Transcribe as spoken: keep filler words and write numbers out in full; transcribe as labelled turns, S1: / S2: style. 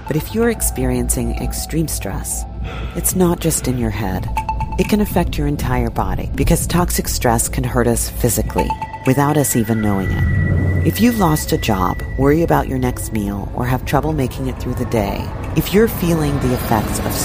S1: But if you're experiencing extreme stress, it's not just in your head. It can affect your entire body because toxic stress can hurt us physically without us even knowing it. If you've lost a job, worry about your next meal, or have trouble making it through the day, if you're feeling the effects of